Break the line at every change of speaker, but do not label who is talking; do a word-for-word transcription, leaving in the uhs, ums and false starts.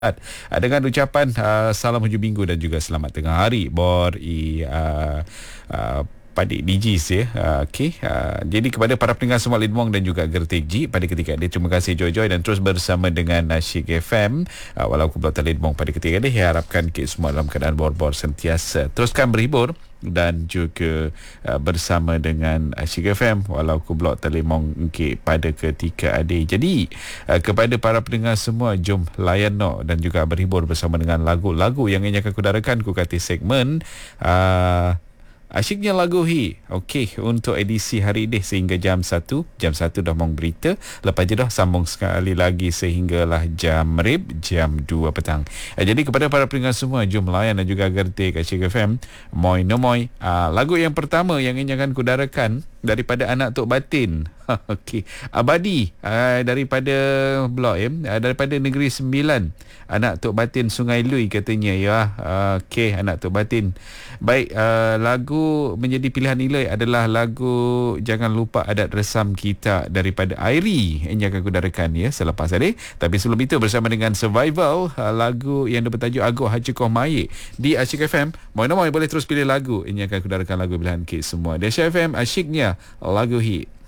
Uh, dengan ucapan uh, salam hujung minggu dan juga selamat tengah hari Bor i uh, uh, Padik D Js ya. Uh, Okey. Uh, jadi kepada para pendengar semua Lidmong dan juga Gertik G pada ketika ini, terima kasih Joy-Joy dan terus bersama dengan Asyik F M. Uh, walau Kublotan Lidmong pada ketika ini, saya harapkan kita semua dalam keadaan bor-bor sentiasa teruskan berhibur dan juga uh, bersama dengan Asyik F M walau Kublok Telemong okay, pada ketika ada. Jadi uh, kepada para pendengar semua, jom layan no dan juga berhibur bersama dengan lagu-lagu yang ingin aku darakan ku kata segmen uh, asyiknya lagu hi. Okey, untuk edisi hari ini sehingga jam satu. Jam satu dah mong berita. Lepas je dah sambung sekali lagi sehinggalah jam rib, jam dua petang. Eh, jadi kepada para pendengar semua, jom layan dan juga gertik Asyik F M. Moi no moi. Uh, lagu yang pertama yang ingin akan kudarakan daripada anak Tok Batin. Okey, Abadi uh, daripada blok eh uh, daripada Negeri Sembilan. Anak Tok Batin Sungai Lui katanya ya. Uh, Okey, anak Tok Batin. Baik, uh, lagu menjadi pilihan nilai adalah lagu Jangan Lupa Adat Resam Kita daripada Airi yang akan kudarakan ya selepas ini. Tapi sebelum itu bersama dengan Survival, uh, lagu yang bertajuk Agok Hacekoh Mayik di Asyik F M. Mau nak mau boleh terus pilih lagu. Ini akan kudarakan lagu pilihan kita semua. Di Asyik F M, asyiknya lagu hit.